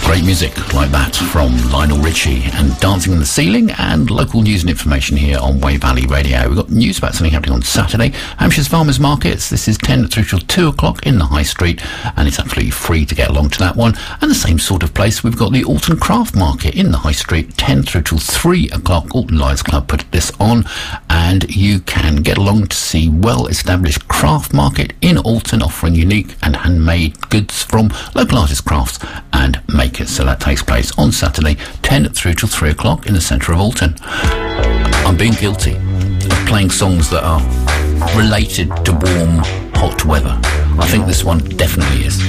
Great music like that from Lionel Richie and Dancing on the Ceiling, and local news and information here on Wey Valley Radio. We've got news about something happening on Saturday. Hampshire's Farmers Markets. This is 10 through till 2 o'clock in the High Street, and it's absolutely free to get along to that one. And the same sort of place, we've got the Alton Craft Market in the High Street, 10 through till 3 o'clock. Alton Lions Club put this on, and you can get along to see well-established craft market in Alton, offering unique and handmade goods from local artists, crafts and makers. So that takes place on Saturday, 10 through till 3 o'clock in the centre of Alton. I'm being guilty of playing songs that are related to warm, hot weather. I think this one definitely is.